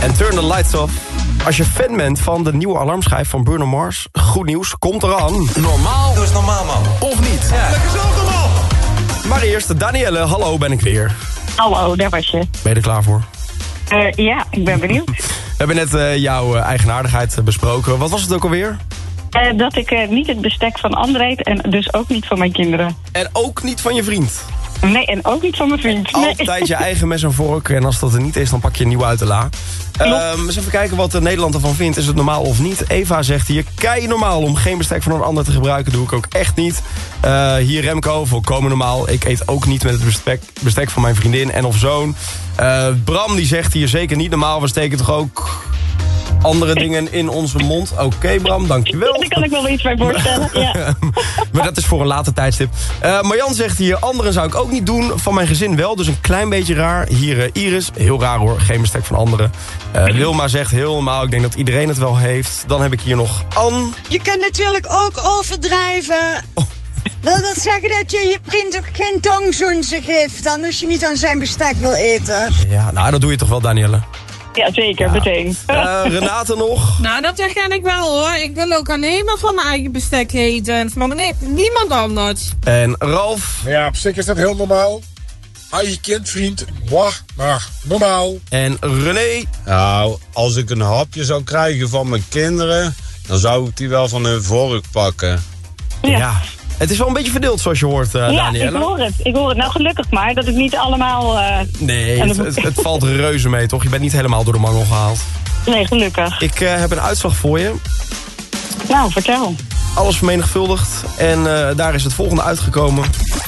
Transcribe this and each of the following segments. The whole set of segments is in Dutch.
En Turn the Lights Off. Als je fan bent van de nieuwe alarmschijf van Bruno Mars, goed nieuws, komt eraan. Normaal. Doe eens normaal, man. Of niet? Ja. Lekker zo, normaal. Maar eerst, Danielle, hallo, ben ik weer. Hallo, daar was je. Ben je er klaar voor? Ja, ik ben benieuwd. We hebben net jouw eigenaardigheid besproken. Wat was het ook alweer? Dat ik niet het bestek van anderen eet en dus ook niet van mijn kinderen. En ook niet van je vriend? Nee, en ook niet van mijn vriend. Nee. Altijd je eigen mes en vork. En als dat er niet is, dan pak je een nieuwe uit de la. Eens even kijken wat Nederland ervan vindt. Is het normaal of niet? Eva zegt hier, kei normaal om geen bestek van een ander te gebruiken. Doe ik ook echt niet. Hier Remco, volkomen normaal. Ik eet ook niet met het bestek van mijn vriendin en of zoon. Bram die zegt hier zeker niet normaal. We steken toch ook andere dingen in onze mond. Oké, Bram, dankjewel. Daar kan ik wel iets bij voorstellen, ja. Maar dat is voor een later tijdstip. Marjan zegt hier, anderen zou ik ook niet doen. Van mijn gezin wel, dus een klein beetje raar. Hier Iris, heel raar hoor, geen bestek van anderen. Wilma zegt heel normaal, ik denk dat iedereen het wel heeft. Dan heb ik hier nog Ann. Je kunt natuurlijk ook overdrijven. Wil dat zeggen dat je vriend ook geen tongzoense geeft dan als je niet aan zijn bestek wil eten? Ja, nou dat doe je toch wel, Danielle? Ja, zeker, meteen. Renate nog? Nou, dat herken ik wel hoor. Ik wil ook alleen maar van mijn eigen bestek eten. Maar nee, niemand anders. En Ralf? Ja, op zich is dat heel normaal. Eigen kind, vriend, maar normaal. En René? Nou, als ik een hapje zou krijgen van mijn kinderen, dan zou ik die wel van hun vork pakken. Ja. Het is wel een beetje verdeeld zoals je hoort, Danielle. Ja, ik hoor het. Nou, gelukkig maar dat ik niet allemaal... Nee, het valt reuze mee, toch? Je bent niet helemaal door de mangel gehaald. Nee, gelukkig. Ik heb een uitslag voor je. Nou, vertel. Alles vermenigvuldigd. En daar is het volgende uitgekomen.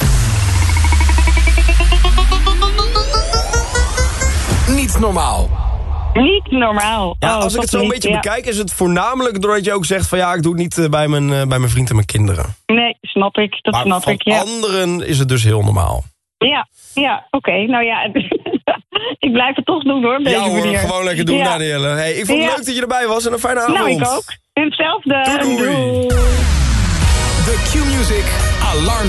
Niet normaal. Niet normaal. Ja, als ik het zo een beetje bekijk, is het voornamelijk doordat je ook zegt van ja, ik doe het niet bij mijn vriend en mijn kinderen. Nee, snap ik. Dat maar snap ik, ja. Maar voor anderen is het dus heel normaal. Ja, oké. Nou ja, ik blijf het toch doen hoor, op deze manier. Gewoon lekker doen, Danielle. Hey, ik vond het leuk dat je erbij was en een fijne avond. Nou, ik ook. En hetzelfde. Doei. De Q-Music Alarm